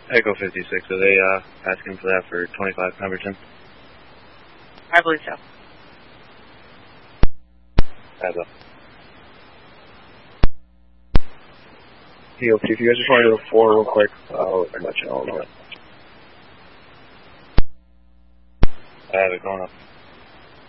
Echo 56, are they asking for that for 25 Pemberton? I believe so. As up. Heal, if you guys just want to go forward real quick, I'll let you know. I have it going up.